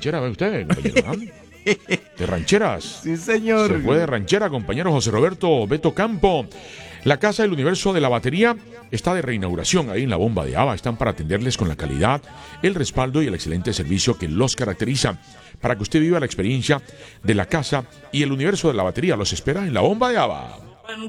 ranchera, ¿ve usted, compañero? De rancheras. Sí, señor. Se fue de ranchera, compañero José Roberto Beto Campo. La Casa del Universo de la Batería está de reinauguración ahí en la Bomba de Aba. Están para atenderles con la calidad, el respaldo y el excelente servicio que los caracteriza. Para que usted viva la experiencia de la Casa y el Universo de la Batería, los espera en la Bomba de Aba.